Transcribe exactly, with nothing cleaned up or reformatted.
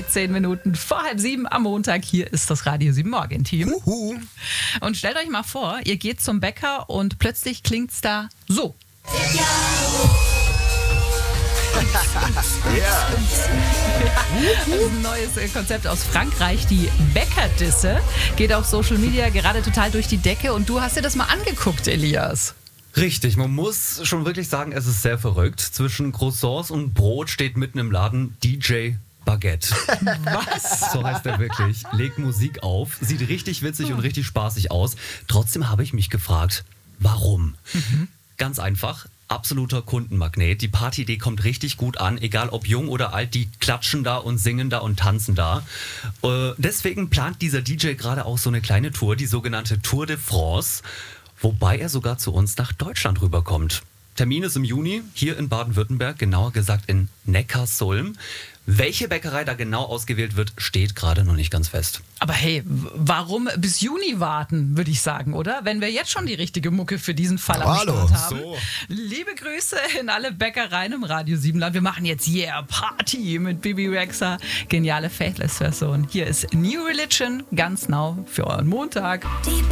zehn Minuten vor halb sieben am Montag. Hier ist das Radio sieben Morgen-Team. Uhu. Und stellt euch mal vor, ihr geht zum Bäcker und plötzlich klingt's da so. Ja. Das ist ein neues äh, Konzept aus Frankreich, die Bäckerdisse. Geht auf Social Media gerade total durch die Decke und du hast dir das mal angeguckt, Elias. Richtig, man muss schon wirklich sagen, es ist sehr verrückt. Zwischen Croissants und Brot steht mitten im Laden D J Baguette. Was? So heißt er wirklich. Legt Musik auf, sieht richtig witzig und richtig spaßig aus. Trotzdem habe ich mich gefragt, warum? Mhm. Ganz einfach. Absoluter Kundenmagnet. Die Partyidee kommt richtig gut an, egal ob jung oder alt, die klatschen da und singen da und tanzen da. Äh, deswegen plant dieser D J gerade auch so eine kleine Tour, die sogenannte Tour de France, wobei er sogar zu uns nach Deutschland rüberkommt. Termin ist im Juni, hier in Baden-Württemberg, genauer gesagt in Neckarsulm. Welche Bäckerei da genau ausgewählt wird, steht gerade noch nicht ganz fest. Aber hey, w- warum bis Juni warten, würde ich sagen, oder? Wenn wir jetzt schon die richtige Mucke für diesen Fall am Hallo, Start haben. so. Liebe Grüße in alle Bäckereien im Radio Siebenland. Wir machen jetzt Yeah Party mit Bibi Rexha. Geniale Faithless-Version. Hier ist New Religion, ganz nah für euren Montag.